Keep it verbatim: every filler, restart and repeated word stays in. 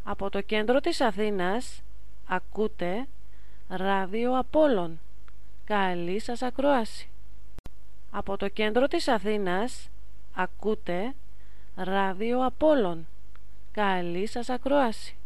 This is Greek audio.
Από το κέντρο της Αθήνας ακούτε ράδιο Απόλλων. Καλή σας ακρόαση. Από το κέντρο της Αθήνας ακούτε ράδιο Απόλλων. Καλή σας ακρόαση.